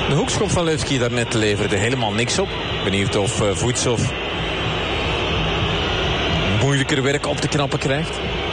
De hoekschop van Levski daarnet leverde helemaal niks op. Benieuwd of Voetsov moeilijker werk op te knappen krijgt.